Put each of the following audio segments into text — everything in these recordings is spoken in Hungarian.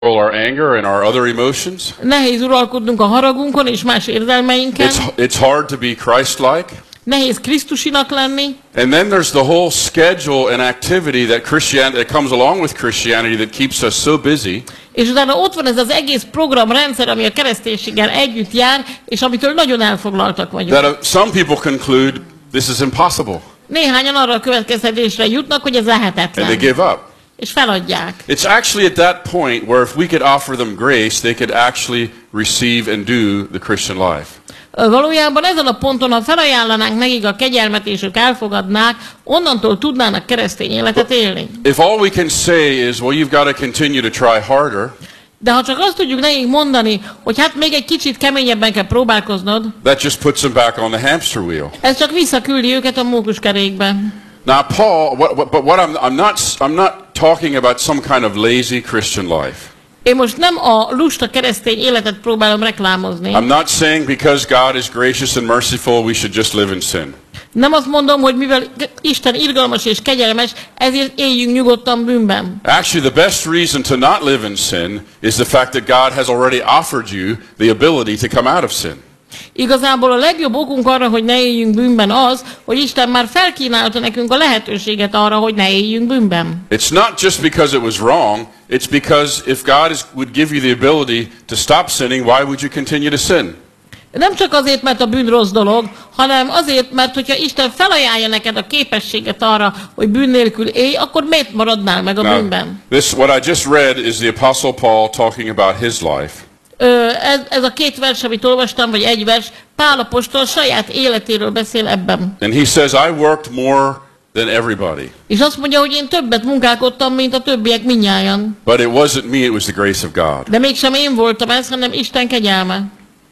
our anger and our other emotions. Nehéz uralkodnunk a haragunkon és más érzelmeinken. It's hard to be Christ-like. Nehéz Krisztusinak lenni. And then there's the whole schedule and activity that comes along with Christianity that keeps us so busy. És utána ott van ez az egész programrendszer, ami a kereszténységgel együtt jár, és amitől nagyon elfoglaltak vagyunk. That some people conclude this is impossible. Néhányan arra a következtetésre jutnak, hogy ez lehetetlen. And they give up. És feladják. It's actually at that point where if we could offer them grace, they could actually receive and do the Christian life. Valójában ezen a ponton, ha felajánlanánk nekik a kegyelmet, és ők elfogadnák, onnantól tudnának keresztény életet élni. If all we can say is, well, you've got to continue to try harder. De ha csak azt tudjuk nekik mondani, hogy hát még egy kicsit keményebben kell próbálkoznod, that just puts them back on the hamster wheel. Ez csak visszaküldi őket a mókuskerékbe. Now, Paul, I'm not talking about some kind of lazy Christian life. Én most nem a lusta keresztény életet próbálom reklámozni. I'm not saying because God is gracious and merciful, we should just live in sin. Nem azt mondom, hogy mivel Isten irgalmas és kegyelmes, ezért éljünk nyugodtan bűnben. Actually, the best reason to not live in sin is the fact that God has already offered you the ability to come out of sin. Igazából a legjobb okunk arra, hogy ne éljünk bűnben az, hogy Isten már felkínálta nekünk a lehetőséget arra, hogy ne éljünk bűnben. It's not just because it was wrong, it's because if God would give you the ability to stop sinning, why would you continue to sin? Nem csak azért, mert a bűn rossz dolog, hanem azért, mert hogyha Isten felajánlja neked a képességet arra, hogy bűn nélkül élj, akkor miért maradnál meg a bűnben? What I just read is the Apostle Paul talking about his life. Ez a két vers, amit olvastam, vagy egy vers, Pál apostol saját életéről beszél ebben. And he says, I worked more than everybody. És azt mondja, hogy én többet munkálkodtam, mint a többiek mindnyájan. But it wasn't me, it was the grace of God. De mégsem én voltam ez, hanem Isten kegyelme.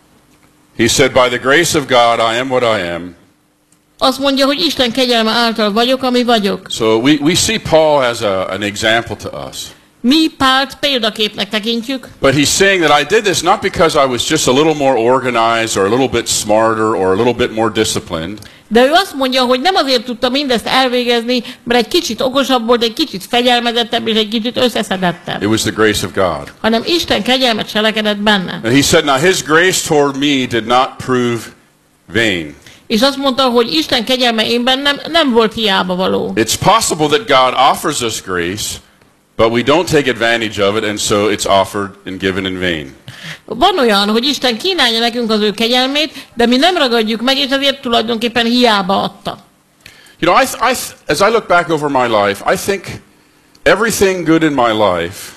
He said, by the grace of God, I am what I am. Azt mondja, hogy Isten kegyelme által vagyok, ami vagyok. So we see Paul as an example to us. Mi Pált példaképnek tekintjük. But he's saying that I did this not because I was just a little more organized or a little bit smarter or a little bit more disciplined. De ő azt mondja, hogy nem azért tudta mindezt elvégezni, mert egy kicsit okosabb volt, egy kicsit fegyelmezettebb és egy kicsit összeszedettebb. It was the grace of God. Hanem Isten kegyelmet cselekedett benne. And he said, now his grace toward me did not prove vain. És azt mondta, hogy Isten kegyelme én bennem nem volt hiába való. It's possible that God offers us grace, but we don't take advantage of it, and so it's offered and given in vain. Van olyan, hogy Isten kínálja nekünk az ő kegyelmét, de mi nem ragadjuk meg, és ezért tulajdonképpen hiába adta. You know, as I look back over my life, I think everything good in my life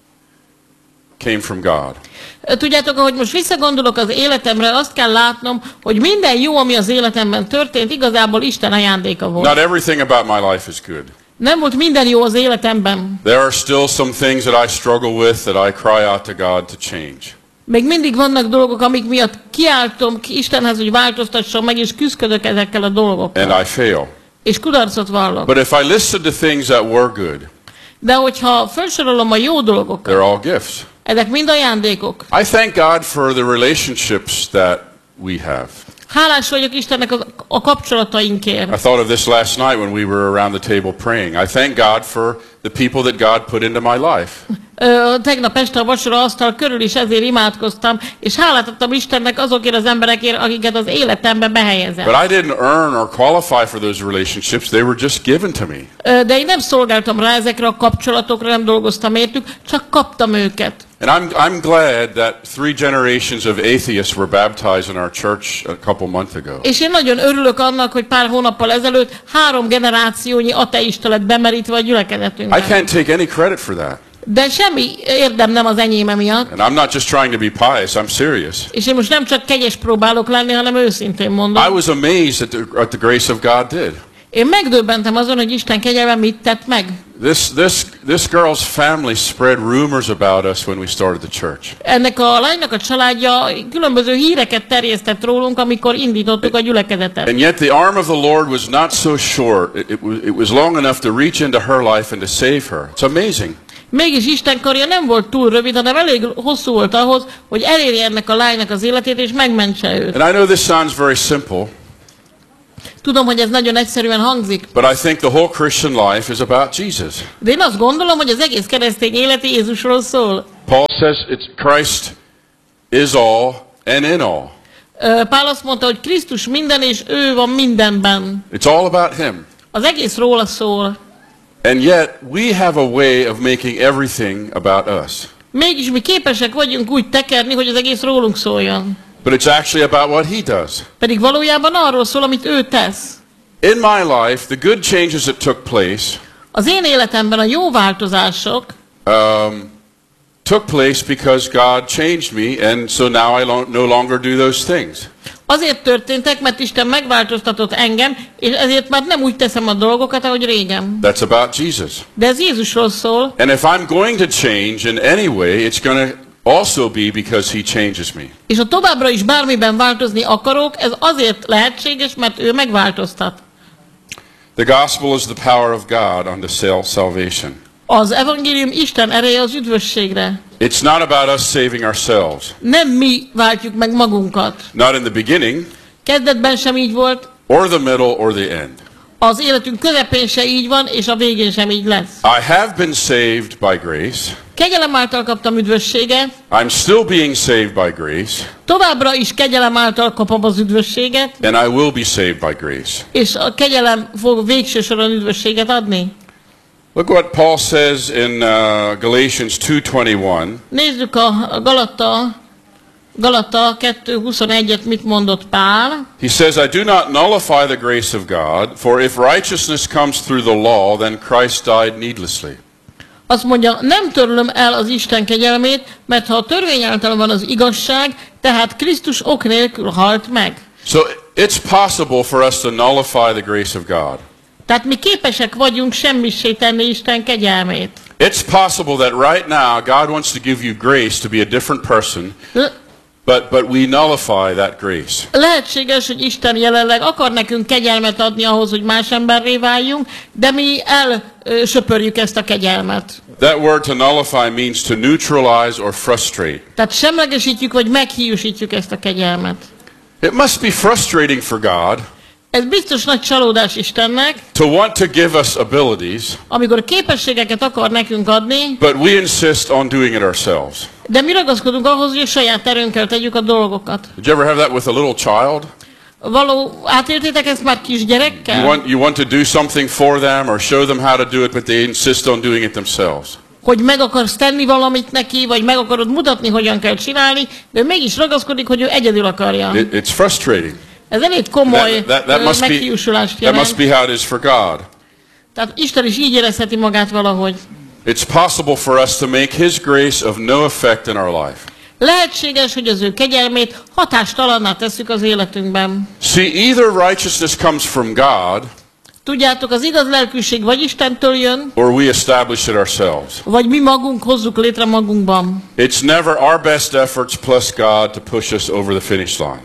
came from God. Tudjátok, ahogy most visszagondolok az életemre, azt kell látnom, hogy minden jó, ami az életemben történt, igazából Isten ajándéka volt. Not everything about my life is good. Nem volt minden jó az életemben. There are still some things that I struggle with that I cry out to God to change. Még mindig vannak dolgok, amik miatt kiáltom Istenhez, hogy változtasson meg, és küzdök ezekkel a dolgokkal. And I fail. És kudarcot vallok. But if I listen to things that were good, de hogyha felsorolom a jó dolgokat, they're all gifts. Ezek mind ajándékok. I thank God for the relationships that we have. Hálás vagyok Istennek a kapcsolatainkért. I thought of this last night when we were around the table praying. I thank God for the people that God put into my life. Tegnap este a vacsora asztal körül is ezért imádkoztam, és hálát adtam Istennek azokért az emberekért, akiket az életembe behelyezett. But I didn't earn or qualify for those relationships. They were just given to me. De én nem szolgáltam rá ezekre a kapcsolatokra, nem dolgoztam értük, csak kaptam őket. And I'm glad that 3 generations of atheists were baptized in our church a couple months ago. És én nagyon örülök annak, hogy pár hónappal ezelőtt 3 generációnyi ateista lett bemerítve a gyülekezetünkben. I can't take any credit for that. De semmi érdem nem az enyém emiatt. And I'm not just trying to be pious, I'm serious. És én most nem csak kegyes próbálok lenni, hanem őszintén mondom. I was amazed at the grace of God did. Én megdöbbentem azon, hogy Isten kegyelme mit tett meg. This girl's family spread rumors about us when we started the church. Ennek a lánynak a családja különböző híreket terjesztett rólunk, amikor indítottuk a gyülekezetet. And yet the arm of the Lord was not so short. It was long enough to reach into her life and to save her. It's amazing. Mégis Isten karja nem volt túl rövid, hanem elég hosszú volt ahhoz, hogy elérje ennek a lánynak az életét és megmentse őt. And I know this sounds very simple. Tudom, hogy ez nagyon egyszerűen hangzik, but I think the whole Christian life is about Jesus. de én azt gondolom, hogy az egész keresztény élet Jézusról szól. Paul says Christ is all and in all. Pál azt mondta, hogy Krisztus minden, és ő van mindenben. It's all about him. Az egész róla szól. And yet we have a way of making everything about us. Mégis mi képesek vagyunk úgy tekerni, hogy az egész rólunk szóljon. But it's actually about what he does. Pedig valójában arról szól, amit ő tesz. In my life, the good changes that took place Az én életemben a jó változások took place because God changed me, and so now I no longer do those things. azért történtek, mert Isten megváltoztatott engem, és ezért már nem úgy teszem a dolgokat, ahogy régen. That's about Jesus. De ez Jézusról szól, And if I'm going to change in any way, it's going to also be because he changes me. és ha továbbra is bármiben változni akarok, ez azért lehetséges, mert ő megváltoztat. The gospel is the power of God unto salvation. Az evangélium Isten ereje az üdvösségre. It's not about us saving ourselves. Nem mi váltjuk meg magunkat. Not in the beginning, Kezdetben sem így volt, or the middle, or the end. az életünk közepén se így van, és a végén sem így lesz. I have been saved by grace. Kegyelem által kaptam üdvösséget, I'm still being saved by grace, továbbra is kegyelem által kapom az üdvösséget, and I will be saved by grace. és a kegyelem fog végső soron üdvösséget adni. Look what Paul says in Galatians 2:21. Nézzük a Galata 2:21-et, mit mondott Pál. He says, I do not nullify the grace of God, for if righteousness comes through the law, then Christ died needlessly. Azt mondja, nem törlöm el az Isten kegyelmét, mert ha a törvény által van az igazság, tehát Krisztus ok nélkül halt meg. So it's possible for us to nullify the grace of God. Tehát mi képesek vagyunk semmissé tenni Isten kegyelmét. It's possible that right now God wants to give you grace to be a different person, but we nullify that grace. Lehetséges, hogy Isten jelenleg akar nekünk kegyelmet adni ahhoz, hogy más emberré váljunk, de mi elsöpörjük ezt a kegyelmet. That word to nullify means to neutralize or frustrate. Tehát semlegesítjük, vagy meghiúsítjuk ezt a kegyelmet. It must be frustrating for God Ez biztos nagy csalódás Istennek, to want to give us abilities, amikor képességeket akar nekünk adni, but we insist on doing it ourselves. de mi ragaszkodunk ahhoz, hogy a saját erőnkkel tegyük a dolgokat. Did you ever have that with a little child? Átéltétek ezt már kisgyerekkel? You want to do something for them or show them how to do it, but they insist on doing it themselves. Hogy meg akarsz tenni valamit neki, vagy meg akarod mutatni, hogyan kell csinálni, de mégis ragaszkodik, hogy ő egyedül akarja. It's frustrating. Ez elég komoly meghiúsulást That must jelent. be how it is for God. Tehát Isten is így érezheti magát valahogy. It's possible for us to make His grace of no effect in our life. Lehetséges, hogy az ő kegyelmét hatástalanná tesszük az életünkben. See, either righteousness comes from God, Tudjátok, az igaz lelkűség vagy Istentől jön, or we establish it ourselves. vagy mi magunk hozzuk létre magunkban. It's never our best efforts plus God to push us over the finish line.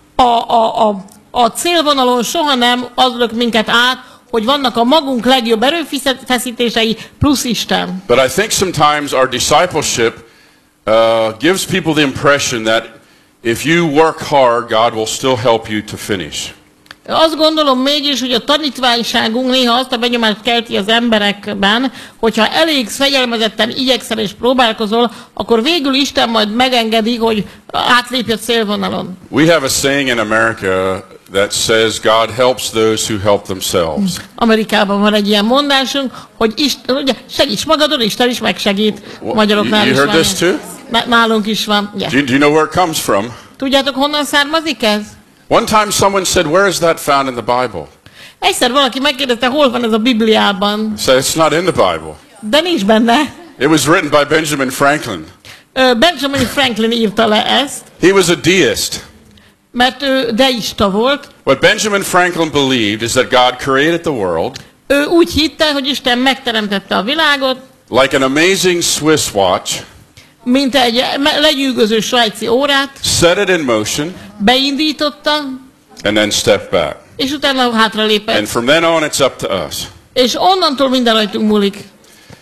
A célvonalon soha nem az lök minket át, hogy vannak a magunk legjobb erőfeszítései plusz Isten. But I think sometimes our discipleship gives people the impression that if you work hard, God will still help you to finish. Azt gondolom mégis, hogy a tanítványságunk néha azt a benyomást kelti az emberekben, hogyha elég fegyelmezetten igyekszel és próbálkozol, akkor végül Isten majd megengedi, hogy átlépj a célvonalon. We have a saying in America that says God helps those who help themselves. Amerikában van egy ilyen mondásunk, hogy segíts magadon, Isten is megsegít. Magyaroknál You is heard van. this too? Nálunk is van. Yeah. Do you know where it comes from? Tudjátok, honnan származik ez? One time someone said, where is that found in the Bible? Egyszer valaki megkérdezte, hol van ez a Bibliában. I said, it's not in the Bible. De nincs benne. It was written by Benjamin Franklin. Benjamin Franklin írta le ezt, He was a deist. mert ő deista volt. What Benjamin Franklin believed is that God created the world Ő úgy hitte, hogy Isten megteremtette a világot, like an amazing Swiss watch, mint egy legyűgöző svájci órát, set it in motion, beindította, and then stepped back. és utána hátralépett. And from then on, it's up to us. És onnantól minden rajtunk múlik.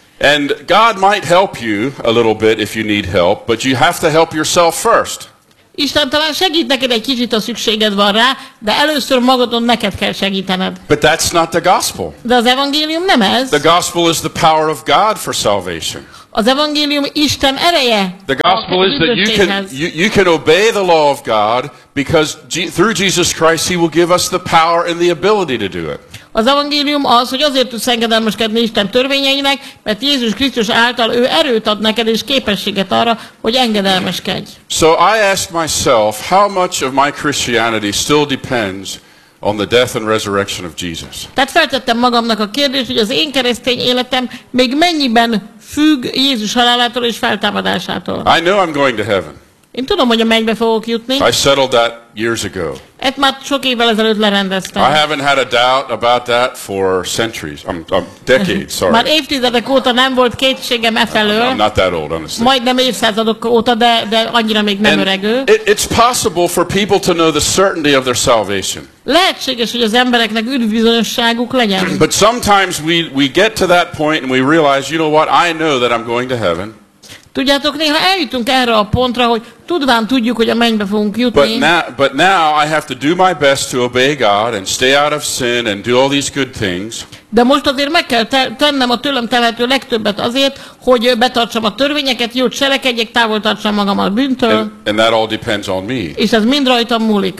And God might help you a little bit if you need help, but you have to help yourself first. Isten talán segít neked egy kicsit, a szükséged van rá, de először magadon neked kell segítened. But that's not the gospel. De az evangélium nem ez. The gospel is the power of God for salvation. Az evangélium Isten ereje. The gospel is that you can obey the law of God because through Jesus Christ he will give us the power and the ability to do it. Az evangélium az, hogy azért tudsz engedelmeskedni Isten törvényeinek, mert Jézus Krisztus által ő erőt ad neked és képességet arra, hogy engedelmeskedj. So I ask myself, how much of my Christianity still depends on the death and resurrection of Jesus? Tehát feltettem magamnak a kérdést, hogy az én keresztény életem még mennyiben függ Jézus halálától és feltámadásától. I know I'm going to heaven. Én tudom, hogy a mennybe fogok jutni. I settled that years ago. Ezt már sok évvel ezelőtt lerendeztem. I haven't had a doubt about that for centuries. Decades, sorry. Már évtizedek óta nem volt kétségem efelől. I'm not that old, honestly. Majdnem évszázadok óta, de annyira még nem öregő. It's possible for people to know the certainty of their salvation. Lehetséges, hogy az embereknek üdvbizonyosságuk legyen. But sometimes we get to that point and we realize, you know what, I know that I'm going to heaven. Tudjátok, néha eljutunk erre a pontra, hogy tudjuk, hogy a mennybe fogunk jutni. But now I have to do my best to obey God and stay out of sin and do all these good things. De most azért meg kell tennem a tőlem telhető legtöbbet azért, hogy betartsam a törvényeket, jót cselekedjek, távol tartsam magam a bűntől. And that all depends on me. És ez mind rajtam múlik.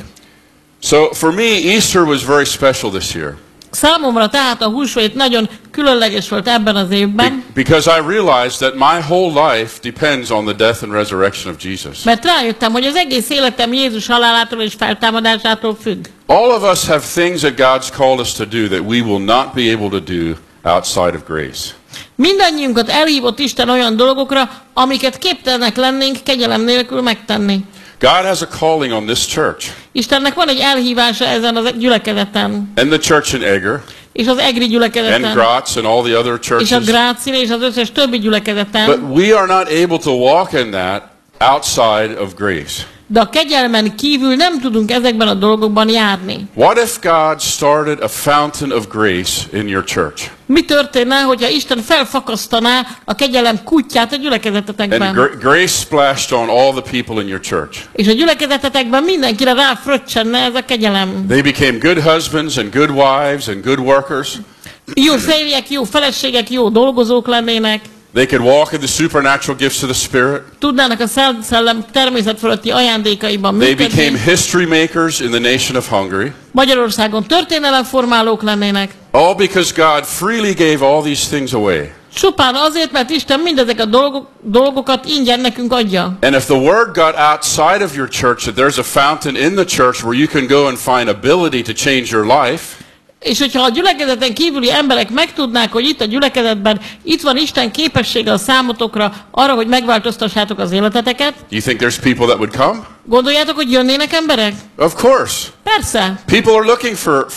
So for me, Easter was very special this year. Számomra tehát a húsvét nagyon különleges volt ebben az évben. Because I realized that my whole life depends on the death and resurrection of Jesus. Mert rájöttem, hogy az egész életem Jézus halálától és feltámadásától függ. All of us have things that God's called us to do that we will not be able to do outside of grace. Mindannyiunkat elhívott Isten olyan dolgokra, amiket képtelenek lennénk kegyelem nélkül megtenni. God has a calling on this church. Istennek van egy elhívása ezen a gyülekezeten. And the church in Eger. És az egri gyülekezeten. And Graz and all the other churches. És a Grácin és az összes többi gyülekezeten. But we are not able to walk in that outside of grace. De a kegyelmen kívül nem tudunk ezekben a dolgokban járni. What if God started a fountain of grace in your church? Mi történne, hogyha Isten felfakasztaná a kegyelem kutyát a gyülekezetetekben? And grace splashed on all the people in your church. És a gyülekezetetekben mindenkire ráfröccsenne ez a kegyelem. They became good husbands and good wives and good workers. Jó férjek, jó feleségek, jó dolgozók lennének. They could walk in the supernatural gifts of the Spirit. Tudnának a Szellem természet fölötti ajándékaiban működni. They became history makers in the nation of Hungary. Magyarországon történelemformálók lennének. All because God freely gave all these things away. Csupán azért, mert Isten mindezek a dolgokat ingyen nekünk adja. And if the word got outside of your church that there's a fountain in the church where you can go and find ability to change your life. És hogyha a gyülekezeten kívüli emberek megtudnák, hogy itt a gyülekezetben itt van Isten képessége a számotokra arra, hogy megváltoztassátok az életeteket. You think there's people that would come? Gondoljátok, hogy jönnének emberek? Of course. Persze. People are looking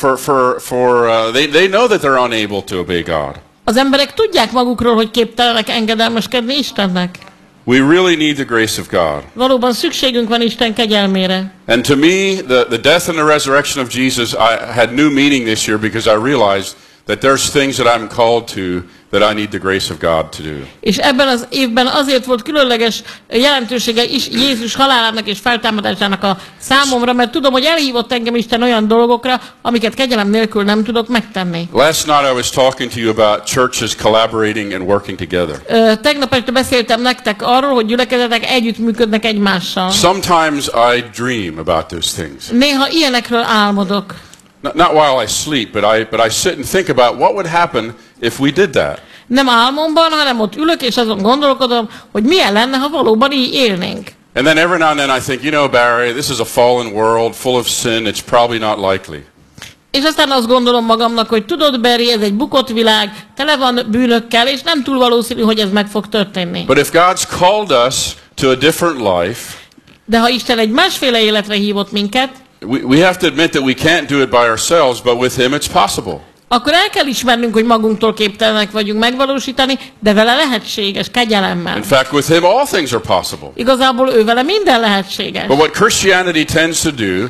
they know that they're unable to obey God. Az emberek tudják magukról, hogy képtelenek engedelmeskedni Istennek. We really need the grace of God. Valóban szükségünk van Isten kegyelmére. And to me, the death and the resurrection of Jesus had new meaning this year because I realized that there's things that I'm called to that I need the grace of God to do. És ebben az évben azért volt különleges jelentősége is Jézus halálának és feltámadásának a számomra, mert tudom, hogy elhívott engem Isten olyan dolgokra, amiket kegyelem nélkül nem tudok megtenni. Last night I was talking to you about churches collaborating and working together. Tegnap este beszéltem nektek arról, hogy gyülekezetek együttműködnek egymással. Sometimes I dream about those things. Néha ilyenekről álmodok. Not while I sleep, but I sit and think about what would happen if we did that. Nem álmomban, hanem ott ülök és azon gondolkodom, hogy milyen lenne, ha valóban így élnénk. And then every now and then I think, you know, Barry, this is a fallen world full of sin. It's probably not likely. És aztán azt gondolom magamnak, hogy tudod, Barry, ez egy bukott világ, tele van bűnökkel, és nem túl valószínű, hogy ez meg fog történni. But if God's called us to a different life, de ha Isten egy másféle életre hívott minket, we have to admit that we can't do it by ourselves, but with Him it's possible. Akkor el kell ismernünk, hogy magunktól képtelenek vagyunk megvalósítani, de vele lehetséges, kegyelemmel. In fact, with Him all things are possible. Igazából ő vele minden lehetséges. But what Christianity tends to do,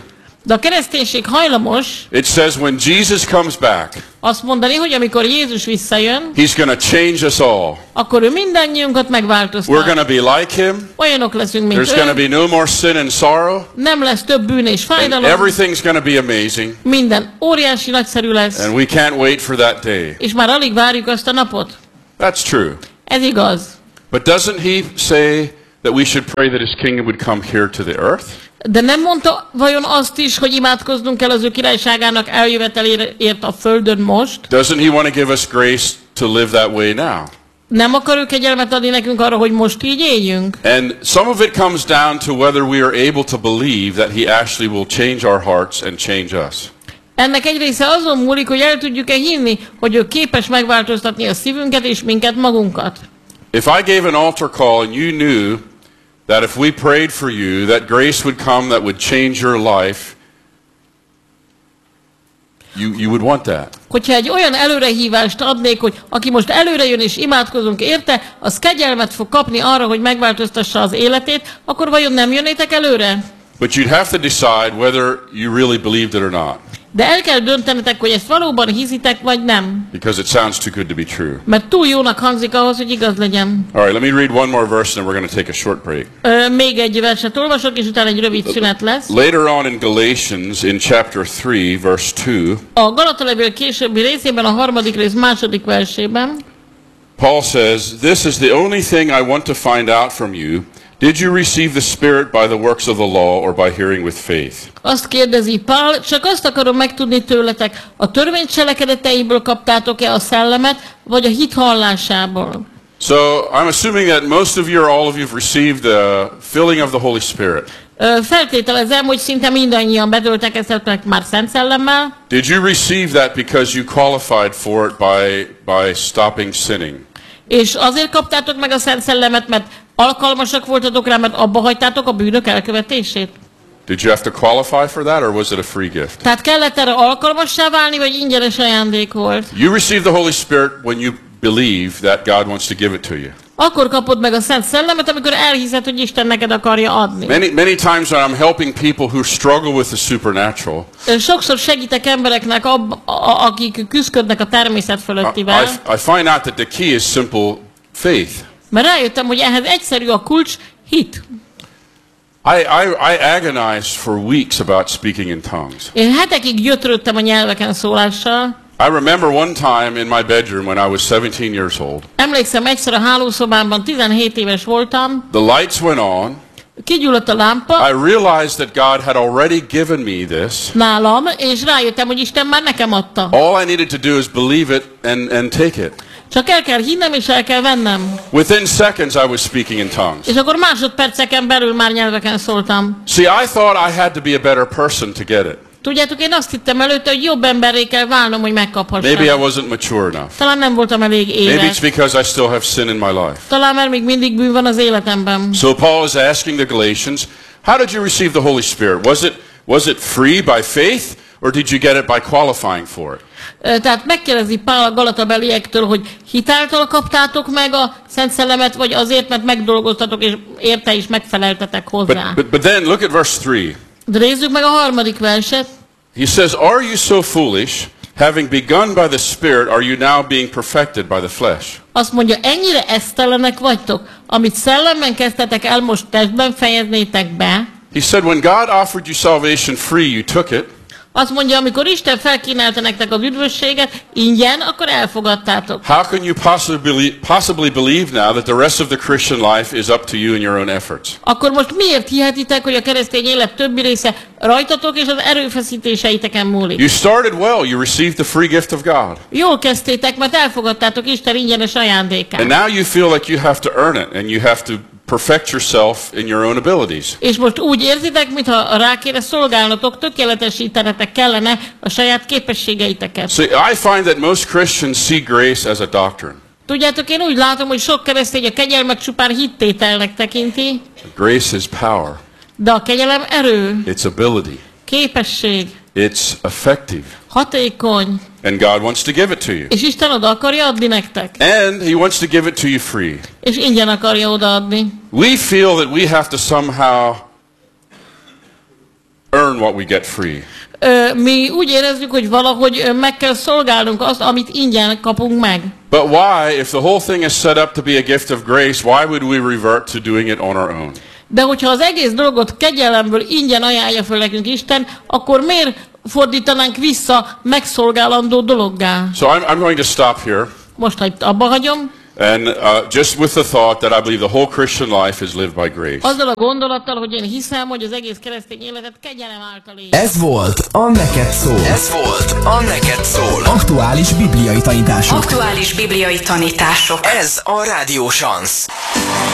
De a kereszténység hajlamos It says when Jesus comes back, azt mondani, hogy amikor Jézus visszajön, he's going to change us all. akkor ő mindannyiunkat We're megváltoztat. going to be like him. Olyanok leszünk, mint There's going to ő. be no more sin and sorrow. Nem lesz több bűn és And fájdalom. everything's going to be amazing. Minden óriási nagyszerű lesz. And we can't wait for that day. És már alig várjuk azt a napot. That's true. Ez igaz. But doesn't he say that we should pray that his kingdom would come here to the earth? De nem mondta vajon azt is, hogy imádkoznunk kell az ő királyságának eljöveteléért a földön most? Doesn't he want to give us grace to live that way now? Nem akar ő kegyelmet adni nekünk arra, hogy most így éljünk? And some of it comes down to whether we are able to believe that he actually will change our hearts and change us. Ennek egy része azon múlik, hogy el tudjuk-e hinni, hogy ő képes megváltoztatni a szívünket és minket magunkat. If I gave an altar call and you knew that if we prayed for you, that grace would come that would change your life, you would want that. Hogyha egy olyan előrehívást adnék, hogy aki most előre jön és imádkozunk érte, az kegyelmet fog kapni arra, hogy megváltoztassa az életét, akkor vajon nem jönnétek előre? But you'd have to decide whether you really believed it or not, De el kell döntenetek, hogy ezt valóban hiszitek, vagy nem. because it sounds too good to be true. Mert túl jónak hangzik ahhoz, hogy igaz legyen. All right, let me read one more verse and then we're going to take a short break. Még egy verset olvasok, és utána egy rövid szünet lesz. Later on in Galatians, in chapter 3, verse 2, A Galatalevél későbbi részében, a 3. rész 2. versében, Paul says, "This is the only thing I want to find out from you. Did you receive the Spirit by the works of the law or by hearing with faith?" azt kérdezi Pál, csak azt akarom megtudni tőletek, a törvény cselekedeteiből kaptátok-e a szellemet, vagy a hit hallásából? So I'm assuming that most of you or all of you have received the filling of the Holy Spirit. Feltételezem, hogy szinte mindannyian betöltekezhetnek már Szent Szellemmel, Did you receive that because you qualified for it by stopping sinning? és azért kaptátok meg a Szent Szellemet, mert alkalmasak voltatok rá, mert abba hagytátok a bűnök elkövetését? Did you have to qualify for that, or was it a free gift? Tehát kellett erre alkalmassá válni, vagy ingyenes ajándék volt? You received the Holy Spirit when you believe that God wants to give it to you. Akkor kapod meg a Szent Szellemet, amikor elhiszed, hogy Isten neked akarja adni. Many times when I'm helping people who struggle with the supernatural, Sokszor segítek embereknek, akik küzdködnek a természet fölöttivel, I find out that the key is simple faith. mert rájöttem, hogy ehhez egyszerű a kulcs, hit. I agonized for weeks about speaking in tongues. Én hetekig gyötrődtem a nyelveken szólással. I remember one time in my bedroom when I was 17 years old. Emlékszem, egyszer a hálószobámban 17 éves voltam, The lights went on. kigyulladt a lámpa I realized that God had already given me this. nálam, és rájöttem, hogy Isten már nekem adta. All I needed to do is believe it and take it. Csak el kell hinnem, és el kell vennem. Within seconds I was speaking in tongues. És akkor másodperceken belül már nyelveken szóltam. See, I thought I had to be a better person to get it. Tudjátok, én azt hittem előtte, hogy jobb emberré kell válnom, hogy megkaphassam. Maybe I wasn't mature enough. Talán nem voltam elég Maybe it's éles. because I still have sin in my life. Talán mert még mindig bűn van az életemben. So Paul is asking the Galatians, how did you receive the Holy Spirit? Was it free by faith, or did you get it by qualifying for it? Tehát megkérdezi Pál a galatabeliektől, hogy hitáltal kaptátok meg a Szent Szellemet, vagy azért, mert megdolgoztatok, és érte is megfeleltetek hozzá. But then look at verse 3. De nézzük meg a 3. verset. He says, "Are you so foolish? Having begun by the Spirit, are you now being perfected by the flesh?" Azt mondja, ennyire esztelenek vagytok, amit szellemben kezdtetek el, most testben fejeznétek be. He said, when God offered you salvation free, you took it. Azt mondja, amikor Isten felkínálta nektek az üdvösséget, ingyen, akkor elfogadtátok. How can you possibly believe now that the rest of the Christian life is up to you and your own efforts? Akkor most miért hihetitek, hogy a keresztény élet többi része rajtatok és az erőfeszítéseiteken múlik? You started well. You received the free gift of God. Jól kezdtétek, mert elfogadtátok Isten ingyenes ajándékát. And now you feel like you have to earn it and you have to perfect yourself in your own abilities. És most úgy érzitek, mintha rá kéne szolgálnotok, tökéletesítenetek kellene a saját képességeiteket. See, I find that most Christians see grace as a doctrine. Tudjátok, én úgy látom, hogy sok keresztény a kegyelmet csupán hittételnek tekinti, Grace is power. de a kegyelem erő, It's ability. képesség, It's effective. hatékony, And God wants to give it to you. és Isten oda akarja adni nektek. And He wants to give it to you free. És ingyen akarja odaadni. We feel that we have to somehow earn what we get free. Mi úgy érezzük, hogy valahogy meg kell szolgálnunk azt, amit ingyen kapunk meg. But why, if the whole thing is set up to be a gift of grace, why would we revert to doing it on our own? De hogyha az egész dolgot kegyelemből ingyen ajánlja föl nekünk Isten, akkor miért fordítanánk vissza megszolgálandó dologgá? So I'm going to stop here. Most abba hagyom. And just with the thought that I believe the whole Christian life is lived by grace. Azzal a gondolattal, hogy én hiszem, hogy az egész keresztény életet kegyelem által él. Ez volt a Neked Szól. Ez volt a Neked Szól. Aktuális bibliai tanítások. Aktuális bibliai tanítások. Ez a Rádió Szansz.